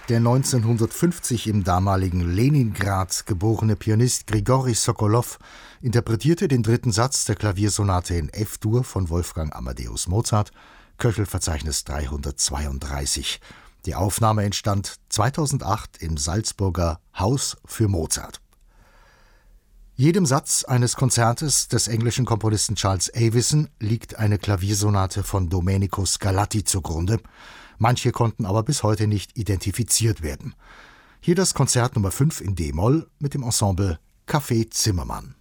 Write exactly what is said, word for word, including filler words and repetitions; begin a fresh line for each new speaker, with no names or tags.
Der neunzehnhundertfünfzig im damaligen Leningrad geborene Pianist Grigori Sokolow interpretierte den dritten Satz der Klaviersonate in F-Dur von Wolfgang Amadeus Mozart, Köchelverzeichnis dreihundertzweiunddreißig. Die Aufnahme entstand zweitausendacht im Salzburger Haus für Mozart. Jedem Satz eines Konzertes des englischen Komponisten Charles Avison liegt eine Klaviersonate von Domenico Scarlatti zugrunde. Manche konnten aber bis heute nicht identifiziert werden. Hier das Konzert Nummer fünf in D-Moll mit dem Ensemble Café Zimmermann.